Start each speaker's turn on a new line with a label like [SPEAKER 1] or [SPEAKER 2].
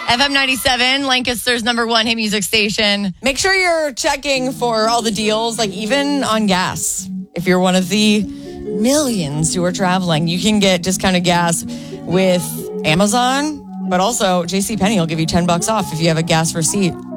[SPEAKER 1] FM 97, Lancaster's number one hit music station. Make sure you're checking for all the deals, like even on gas. If you're one of the millions who are traveling, you can get discounted gas with Amazon, but also JCPenney will give you $10 off if you have a gas receipt.